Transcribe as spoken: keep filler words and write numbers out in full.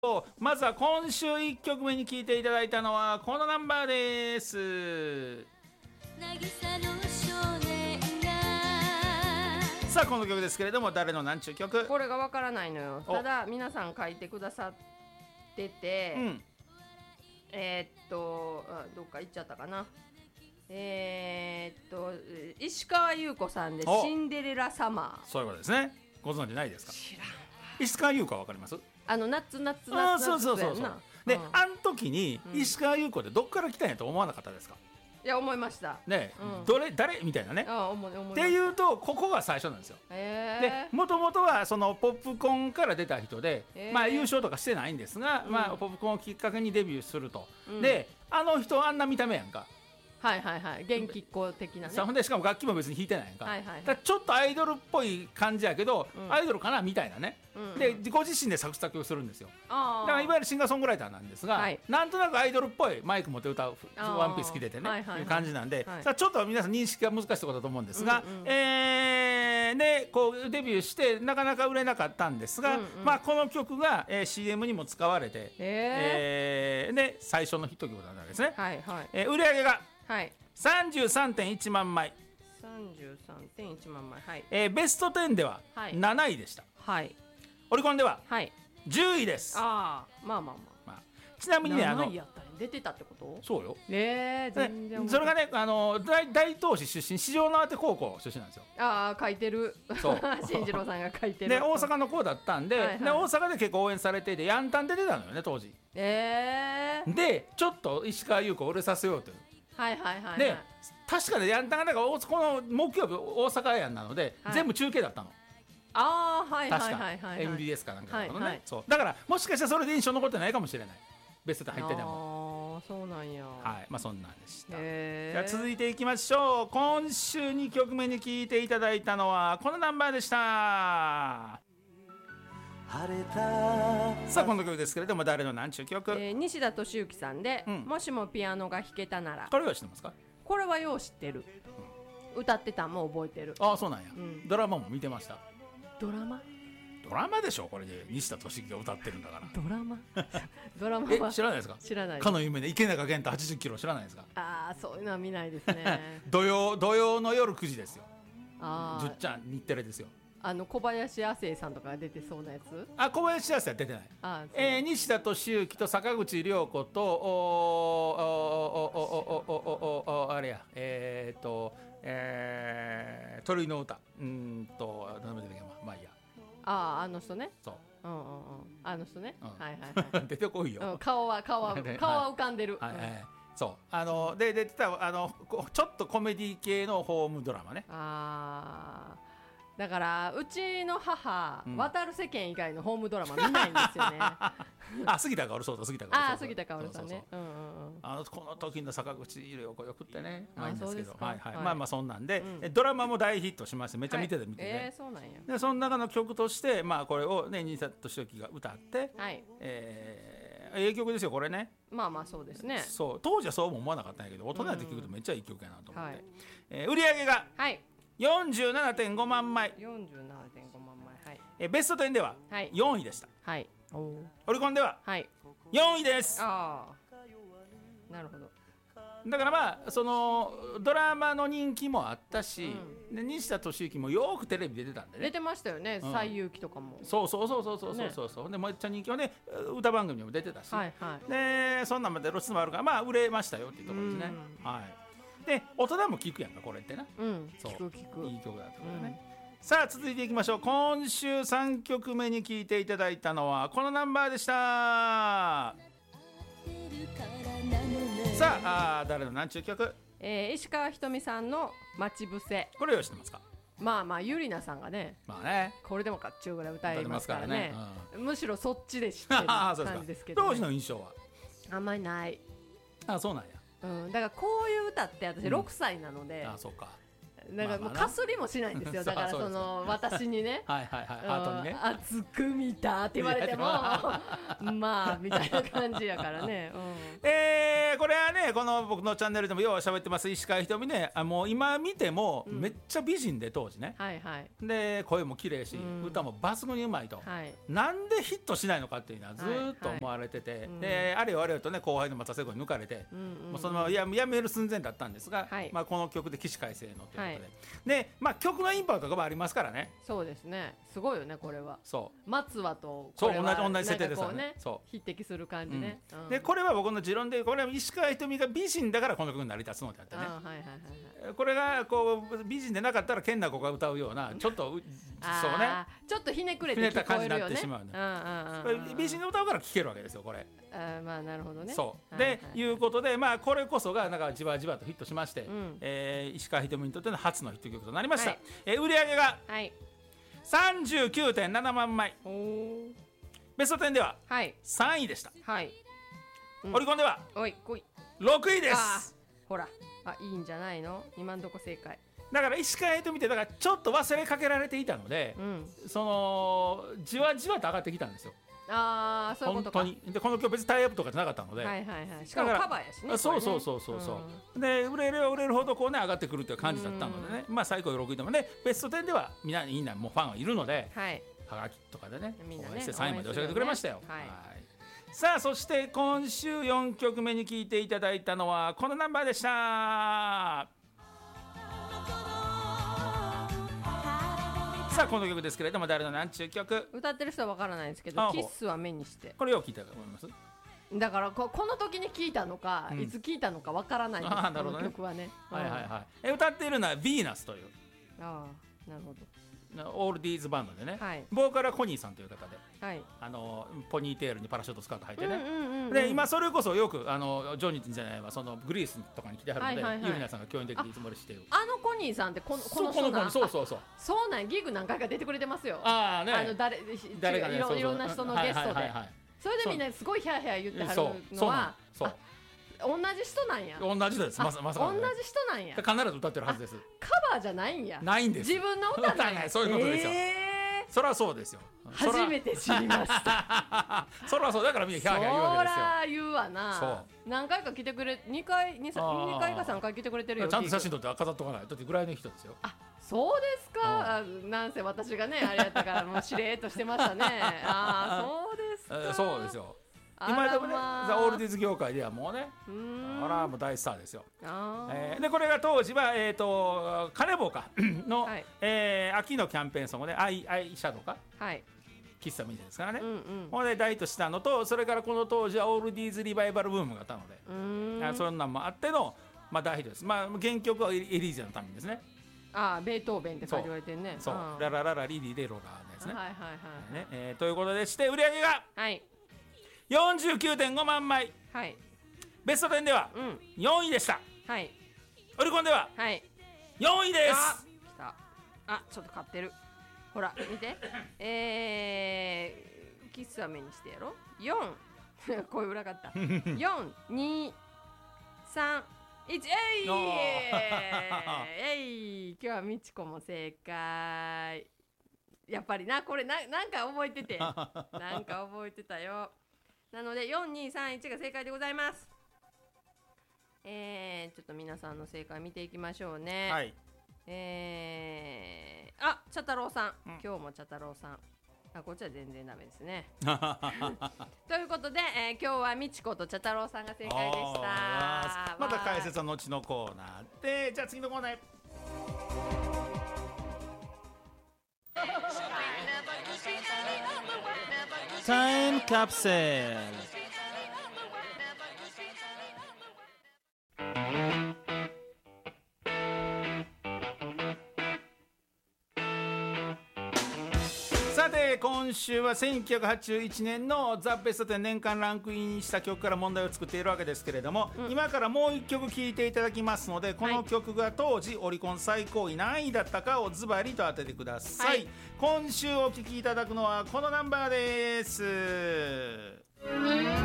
まずは今週いっきょくめに聴いていただいたのはこのナンバーです。さあこの曲ですけれども、誰のなんちゅう曲？ これがわからないのよ。ただ皆さん書いてくださってて、うん、えー、っとどっか行っちゃったかな。えー、っと石川優子さんでシンデレラサマー。 そういうことですね。ご存知ないですか？ 知らん。 石川優子はわかります？ あの夏夏夏夏そうそうそうそうで、うん、あの時に石川優子ってどっから来たんやと思わなかったですか？ いや思いましたね、うん、どれ誰みたいなね。 あ思い思いっていうとここが最初なんですよ。でもともとはそのポップコーンから出た人で、まあ、優勝とかしてないんですが、うん、まあ、ポップコーンをきっかけにデビューすると、うん、であの人あんな見た目やんか。 はいはいはい、元気っ子的なね。 ほんでしかも楽器も別に弾いてないやんか、 はいはいはい、 だちょっとアイドルっぽい感じやけど、うん、アイドルかなみたいなね、うんうん、でご自身で作詞作曲するんですよ。だからいわゆるシンガーソングライターなんですが、はい、なんとなくアイドルっぽいマイク持って歌うワンピース着ててね、はいはいはい、いう感じなんで、はい、さあちょっと皆さん認識が難しいところだと思うんですが、うんうん、えー、でこうデビューしてなかなか売れなかったんですが、うんうん、まあ、この曲が、えー、シーエム にも使われて、えーえー、で最初のヒット曲なんですね、はいはい、えー、売り上げが、はい、さんじゅうさんてんいちまんまい、 さんじゅうさんてんいちまんまい、はい、 えー、ベストじゅうではなないでした、はい、オリコンではじゅういです。 あー、まあまあまあ、まあ、ちなみにね、 なないやったに出てたってこと？ そうよ、 えー、全然それがね、あの 大, 大東市出身、四条畷高校出身なんですよ。 ああ書いてる、そう進次郎さんが書いてるで大阪の子だったんで、はいはい、で大阪で結構応援されていてヤンタンで出てたのよね当時。 えー、 でちょっと石川優子を売れさせようという、 はいはいはいはい、 で確かにヤンタンがなんかこの木曜日大阪やんなので、はい、全部中継だったの。 ああはいはいはいはい、 確か エムビーエス かなんかのね、はいはい、そうだからもしかしたらそれで印象残ってないかもしれない、ベストで入ってても。 ああそうなんや。 はい、まあそんなんでした。じゃあ続いていきましょう。今週にきょくめに聴いていただいたのはこのナンバーでした。さあこの曲ですけれども、誰のなんちゅう曲？ えー、西田敏行さんで、うん、もしもピアノが弾けたなら。 これは知ってますか？ これはよう知ってる、うん、歌ってたんも覚えてる。 ああそうなんや、うん、ドラマも見てました。 ドラマドラマでしょこれで西田敏行が歌ってるんだから。 ドラマドラマはえ知らないですか？ 知らない。 かの夢で池中健太はちじゅっキロ知らないですか？ ああそういうのは見ないですね土曜土曜の夜くじですよ。 あじゅっちゃん日テレですよ。 あの小林亜生さんとかが出てそうなやつ。 あ小林亜生は出てない。あ、えー、西田敏行と坂口涼子とおおおおおおあれやえー、っと、えー、鳥の歌うんと何も出てけんわ、まあいいや。 あああの人ね。そう、うんうんうん、あの人ね、うん、はいはいはい出てこいよ、うん、顔は顔は顔は浮かんでる、はいはいはい、 そうあので出てたあのちょっとコメディ系のホームドラマね。 ああだからうちの母、うん、渡る世間以外のホームドラマ見ないんですよねあ杉田薫そうだ杉田薫あ杉田薫さんね、 あのこの時の坂口涼子よくってね、まあ、そうですか、はいはいはい、まあまあそんなんで、うん、ドラマも大ヒットしましてめっちゃ見てて見てね、はい、 えー、そうなんや。 でその中の曲として、まあ、これをね西田敏行が歌って、はい、えー、ええ曲ですよこれね。 まあまあそうですね。 そう当時はそうも思わなかったんやけど大人で聴くとめっちゃいい曲やなと思って、うん、えー、売り上げが、はい、よんじゅうななてんごまんまい、 よんじゅうななてんごまんまい、はい、 えベストじゅうではよんいでした、はい、おオリコンではよんいです、 はい、あなるほど。 だからまあそのドラマの人気もあったし、うん、で西田敏行もよくテレビ出てたんでね。 出てましたよね、うん、西遊記とかも。 そうそうそうそうそうそうそう、ね、でめっちゃ人気はね歌番組にも出てたし、はいはい、でそんなんまで露出もあるからまあ売れましたよっていうところですね、うん、はい。で大人も聴くやんかこれってな、うん、そう聞く聞くいい曲だったからね、うん、さあ続いていきましょう。今週さんきょくめに聴いていただいたのはこのナンバーでした。さああ誰のなんちゅう曲？ えー、石川ひとみさんの待ち伏せ。 これを知ってますか？ まあまあゆりなさんがね、まあねこれでもかっちゅうぐらい歌いますからね、うん、むしろそっちで知ってる感じですけど、ね、 当時の印象はあんまりない。 あそうなんや、 うん、だからこういう歌って私ろくさいなので、 うん、あそうかなんかもうかすりもしないんですよ。だからその私にねはいはいはいハートにね熱く見たって言われてもまあみたいな感じやからね、うん、 えー、これはねこの僕のチャンネルでもよう喋ってます石川ひとみね、あもう今見てもめっちゃ美人で当時ね、 うん、はいはい、 で声も綺麗し、うん、歌も抜群にうまいと、はい、なんでヒットしないのかっていうのはずっと思われてて、はいはい、であれよあれよとね後輩の松田聖子に抜かれて、うんうんうん、もうそのままやめる寸前だったんですが、はい、まあ、この曲で起死回生のということで、はい、で、まあ、曲のインパクトがありますからね。 そうですね、すごいよねこれは。 そう松和とこれはそう同じ設定ですよね。 そう匹敵する感じね、 うんうん、でこれは僕の持論で、これは石川ひとみが美人だからこの曲に成り立つのであってね、あ、はいはいはいはい、これがこう美人でなかったら健奈子が歌うようなちょっとそうねちょっとひねくれて聞こえるよね、ひねった感じになってしまうね、 うんうんうん、美人で歌うから聴けるわけですよこれ。 あ、まあなるほどね。 そう、はいはいはい、でいうことで、まあ、これこそがなんかじわじわとヒットしまして、うん、えー、石川ひとみにとっての初のヒット曲となりました、はい、えー、売り上げが さんじゅうきゅうてんななまんまい、はい、ベストじゅうではさんいでした、はい、うん、オリコンではおいこいろくいです。 ほら、あ、いいんじゃないの、今んとこ正解だから石川ひとみってだからちょっと忘れかけられていたので、うん、そのじわじわと上がってきたんですよ。 ああ、そういうことか。 本当にでこの曲別にタイアップとかじゃなかったので、 はいはいはい、しかもカバーやしね。 そうそうそうそうそう、うん、で売れれば売れるほどこうね上がってくるという感じだったのでね、まあ最高ろくいでもねベストじゅうではみんなみんなもうファンがいるので、はい、はがきとかでねみんなねしてさんいまで教えてくれましたよ、ね、はい、はい。さあそして今週よんきょくめに聴いていただいたのはこのナンバーでした。さあこの曲ですけれども誰のなんちゅう曲、 歌ってる人はわからないんですけど、キッスは目にして、 これを聞いたと思います。 だからこ, この時に聞いたのか、うん、いつ聞いたのかわからないんです。あ、なるほどね、この曲はね、 はいはいはい、え歌っているのはヴィーナスという、 ああ、なるほど、 オールディーズバンドでね、はい、ボーカルはコニーさんという方で、はい、あのポニーテールにパラシュートスカート履いてね、うんうんうんうん、で今それこそよくあのジョニーじゃないわ、そのグリースとかに来てはるので、はいはいはい、ユーミナさんが共演的にいつもりしてるあ, あのコニーさんってこのこの人な、 そうそうそうそうなん、ギグ何回か出てくれてますよ。 ああね、 あの 誰, 誰が、ね、い, ろいろんな人のゲストで、はいはいはいはい、それでみんなすごいヒャーヒャー言ってはるのはそう同じ人なんや。 同じです、まさまさ同じ人なんや。 必ず歌ってるはずです。 カバーじゃないんや。 ないんです。 自分の歌なんや。 そういうことですよ、えー、そりゃそうですよ。 初めて知りましたそりゃそうだからみんなヒャーヒャー言うわけですよ。 そら言うわな。そう何回か来てくれ、にかい 2, にかいかさんかい来てくれてるよ。 ちゃんと写真撮って飾っとかないとってぐらいの人ですよ。 あ、そうですか。なんせ私がねあれやったからもうしれーっとしてましたねああ、そうですか、えー、そうですよ。今でもね、ザ・オールディーズ業界ではもうね、あらもう大スターですよ。あ、えー、でこれが当時は、えー、とカネボウかの、はい、えー、秋のキャンペーンソングでアイ、アイシャドウか、はい、喫茶店ですからね、うんうん、ほんで大としたのと、それからこの当時はオールディーズリバイバルブームがあったので、うん、そんなんもあっての、まあ、大ヒットです。まあ、原曲はエリーゼのためにですね。ああ、ベートーベンって書いて言われてるね。そう、ララララリリレロラのやつね。はいはいはい、ね、えー、ということでして売り上げが、はい、よんじゅうきゅうてんごまんまい、はい、ベストじゅうではよんいでした、はい、オリコンではよんいです。あ、来た。あ、ちょっと買ってる。ほら見てえー、キスは目にしてやろ。よん声裏かったよん、に、さん、いち、えいえい、今日はみちこも正解。やっぱりな、これ な, なんか覚えててなんか覚えてたよ。なのでよん、に、さん、いちが正解でございます。えー、ちょっと皆さんの正解見ていきましょうね。はい、えー、あ、茶太郎さん、うん、今日も茶太郎さん、あ、こっちは全然ダメですねということで、えー、今日はみちこと茶太郎さんが正解でした。 また解説は後のコーナーで、じゃあ次のコーナーへ。タイムカプセル。さて今週はせんきゅうひゃくはちじゅういちねんのザ・ベストじゅう年間ランクインした曲から問題を作っているわけですけれども、うん、今からもういっきょく聴いていただきますので、この曲が当時オリコン最高位何位だったかをズバリと当ててください、はい、今週お聴きいただくのはこのナンバーです。